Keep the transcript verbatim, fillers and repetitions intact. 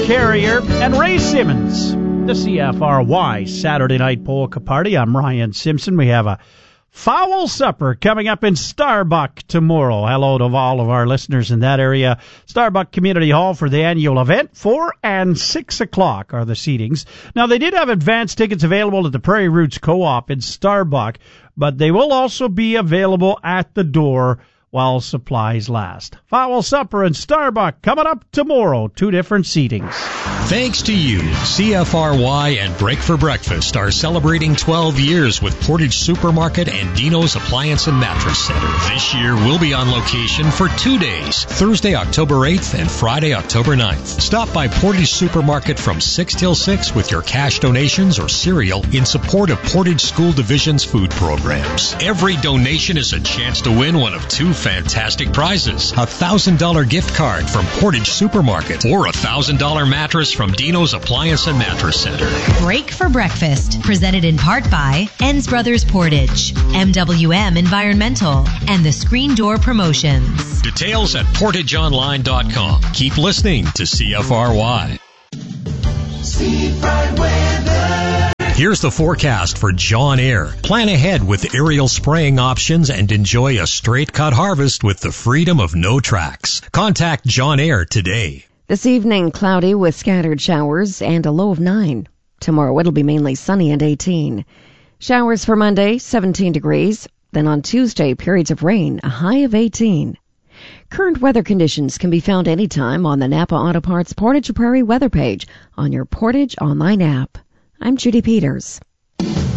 Carrier, and Ray Simmons. The C F R Y Saturday Night Polka Party. I'm Ryan Simpson. We have a fowl supper coming up in Starbuck tomorrow. Hello to all of our listeners in that area. Starbuck Community Hall for the annual event. Four and six o'clock are the seatings. Now, they did have advance tickets available at the Prairie Roots Co-op in Starbuck, but they will also be available at the door while supplies last. Fowl supper and Starbuck coming up tomorrow. Two different seatings. Thanks to you, C F R Y and Break for Breakfast are celebrating twelve years with Portage Supermarket and Dino's Appliance and Mattress Center. This year, we'll be on location for two days, Thursday, October eighth and Friday, October ninth. Stop by Portage Supermarket from six till six with your cash donations or cereal in support of Portage School Division's food programs. Every donation is a chance to win one of two fantastic prizes. A one thousand dollars gift card from Portage Supermarket or a one thousand dollars mattress from Dino's Appliance and Mattress Center. Break for Breakfast, presented in part by Enns Brothers Portage, M W M Environmental, and the Screen Door Promotions. Details at portage online dot com. Keep listening to C F R Y. Seafront weather. Here's the forecast for John Eyre. Plan ahead with aerial spraying options and enjoy a straight-cut harvest with the freedom of no tracks. Contact John Eyre today. This evening, cloudy with scattered showers and a low of nine. Tomorrow, it'll be mainly sunny and eighteen. Showers for Monday, seventeen degrees. Then on Tuesday, periods of rain, a high of eighteen. Current weather conditions can be found anytime on the Napa Auto Parts Portage Prairie weather page on your Portage online app. I'm Judy Peters.